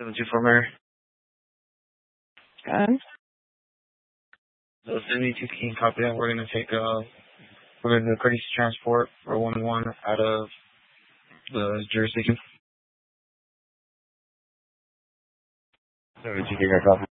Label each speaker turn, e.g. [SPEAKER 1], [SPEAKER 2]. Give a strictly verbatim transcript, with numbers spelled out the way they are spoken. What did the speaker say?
[SPEAKER 1] seven two four Mary.
[SPEAKER 2] Good.
[SPEAKER 1] So seventy-two King, copy that. We're going to take, uh, we're going to do a courtesy transport for one one out of the jurisdiction. seventy-two King, I copy.